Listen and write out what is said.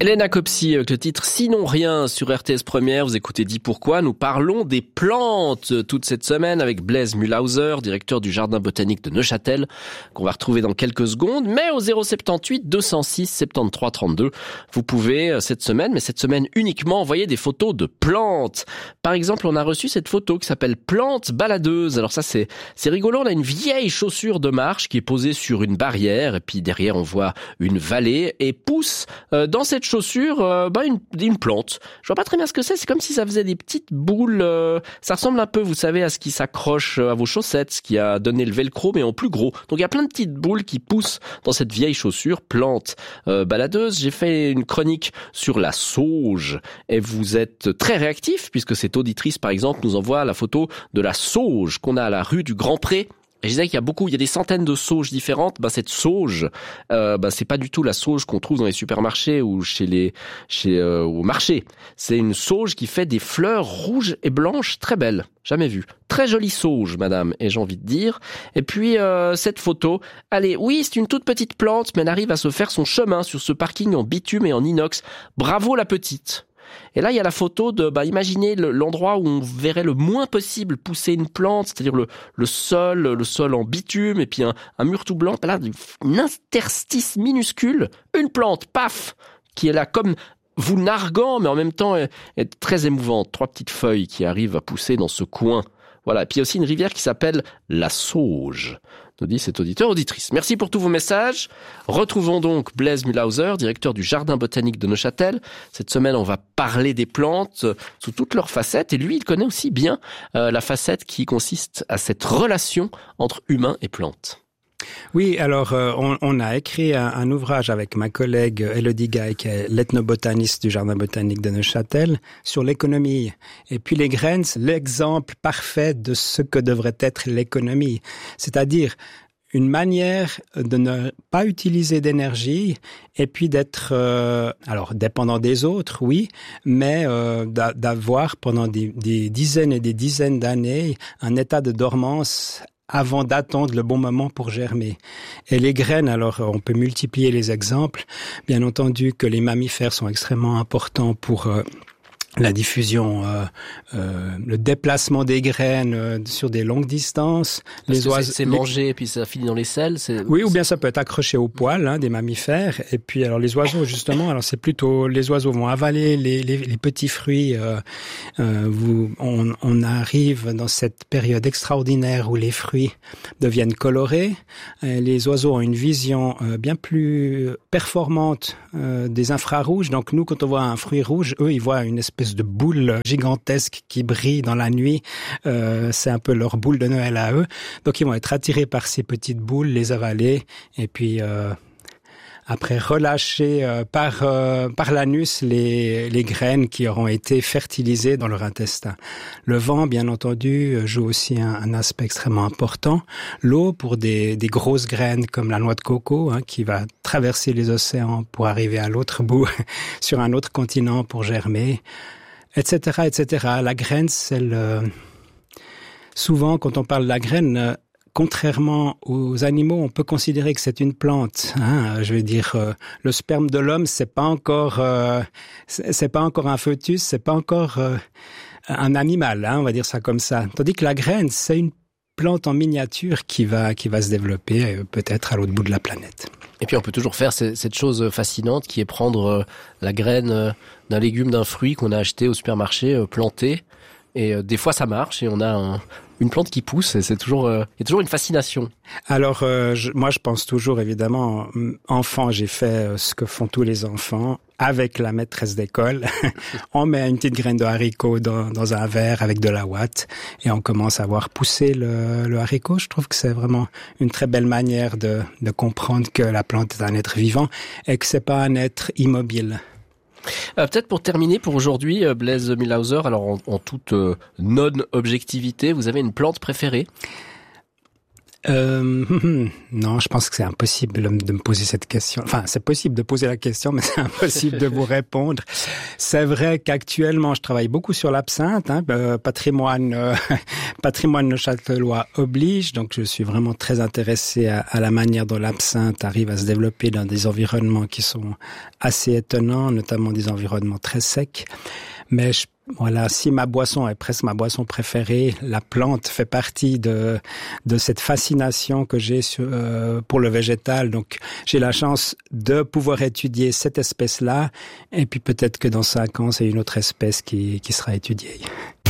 Elena Copsi avec le titre Sinon Rien sur RTS Première. Vous écoutez Dis Pourquoi. Nous parlons des plantes toute cette semaine avec Blaise Mühlhauser, directeur du Jardin botanique de Neuchâtel, qu'on va retrouver dans quelques secondes. Mais au 078 206 73 32, vous pouvez cette semaine uniquement envoyer des photos de plantes. Par exemple, on a reçu cette photo qui s'appelle Plantes baladeuses. Alors ça, c'est rigolo. On a une vieille chaussure de marche qui est posée sur une barrière et puis derrière, on voit une vallée et pousse dans cette chaussure une plante. Je vois pas très bien ce que c'est comme si ça faisait des petites boules, ça ressemble un peu, vous savez, à ce qui s'accroche à vos chaussettes, ce qui a donné le velcro mais en plus gros. Donc il y a plein de petites boules qui poussent dans cette vieille chaussure, plante baladeuse. J'ai fait une chronique sur la sauge et vous êtes très réactifs puisque cette auditrice par exemple nous envoie la photo de la sauge qu'on a à la rue du Grand Pré. Et je disais qu'il y a des centaines de sauges différentes. Cette sauge, c'est pas du tout la sauge qu'on trouve dans les supermarchés ou au marché. C'est une sauge qui fait des fleurs rouges et blanches très belles. Jamais vu. Très jolie sauge, madame, et j'ai envie de dire. Et puis, cette photo. Allez, oui, c'est une toute petite plante, mais elle arrive à se faire son chemin sur ce parking en bitume et en inox. Bravo la petite. Et là, il y a la photo de, imaginez l'endroit où on verrait le moins possible pousser une plante, c'est-à-dire le sol en bitume, et puis un mur tout blanc. Là, un interstice minuscule, une plante, paf, qui est là comme vous narguant, mais en même temps est très émouvante. 3 petites feuilles qui arrivent à pousser dans ce coin. Voilà. Et puis il y a aussi une rivière qui s'appelle la Sauge, nous dit cet auditeur-auditrice. Merci pour tous vos messages. Retrouvons donc Blaise Mühlhauser, directeur du Jardin botanique de Neuchâtel. Cette semaine, on va parler des plantes sous toutes leurs facettes. Et lui, il connaît aussi bien la facette qui consiste à cette relation entre humains et plantes. Oui, alors on a écrit un ouvrage avec ma collègue Elodie Gaille, qui est l'ethnobotaniste du Jardin botanique de Neuchâtel, sur l'économie. Et puis les graines, c'est l'exemple parfait de ce que devrait être l'économie. C'est-à-dire une manière de ne pas utiliser d'énergie et puis d'être dépendant des autres, oui, mais d'avoir pendant des dizaines et des dizaines d'années un état de dormance avant d'attendre le bon moment pour germer. Et les graines, alors on peut multiplier les exemples. Bien entendu que les mammifères sont extrêmement importants pour la diffusion, le déplacement des graines sur des longues distances. Les oiseaux, c'est mangé et puis ça finit dans les selles. Oui, ou bien ça peut être accroché au poil des mammifères. Et puis alors les oiseaux justement, alors c'est plutôt les oiseaux vont avaler les petits fruits. On arrive dans cette période extraordinaire où les fruits deviennent colorés. Les oiseaux ont une vision bien plus performante des infrarouges. Donc nous, quand on voit un fruit rouge, eux ils voient une espèce de boule gigantesque qui brille dans la nuit. C'est un peu leur boule de Noël à eux. Donc ils vont être attirés par ces petites boules, les avaler et puis après relâcher par l'anus les graines qui auront été fertilisées dans leur intestin. Le vent, bien entendu, joue aussi un aspect extrêmement important. L'eau pour des grosses graines comme la noix de coco, qui va traverser les océans pour arriver à l'autre bout, sur un autre continent pour germer, etc., etc. La graine, souvent, quand on parle de la graine, contrairement aux animaux, on peut considérer que c'est une plante. Je veux dire, le sperme de l'homme, c'est pas encore un fœtus, c'est pas encore un animal. On va dire ça comme ça. Tandis que la graine, c'est une plante en miniature qui va se développer peut-être à l'autre bout de la planète. Et puis on peut toujours faire cette chose fascinante qui est prendre la graine d'un légume, d'un fruit qu'on a acheté au supermarché, planté. Et des fois ça marche et on a une plante qui pousse et il y a toujours une fascination. Alors moi je pense toujours évidemment, enfant j'ai fait ce que font tous les enfants avec la maîtresse d'école. On met une petite graine de haricot dans un verre avec de la ouate et on commence à voir pousser le haricot. Je trouve que c'est vraiment une très belle manière de comprendre que la plante est un être vivant et que c'est pas un être immobile. Peut-être pour terminer pour aujourd'hui, Blaise Mühlhauser, alors en toute non-objectivité, vous avez une plante préférée ? Non, je pense que c'est impossible de me poser cette question. Enfin, c'est possible de poser la question, mais c'est impossible de vous répondre. C'est vrai qu'actuellement, je travaille beaucoup sur l'absinthe. Patrimoine neuchâtelois oblige. Donc, je suis vraiment très intéressé à la manière dont l'absinthe arrive à se développer dans des environnements qui sont assez étonnants, notamment des environnements très secs. Mais voilà, si ma boisson est presque ma boisson préférée, la plante fait partie de cette fascination que j'ai pour le végétal. Donc, j'ai la chance de pouvoir étudier cette espèce-là. Et puis peut-être que dans 5 ans, c'est une autre espèce qui sera étudiée.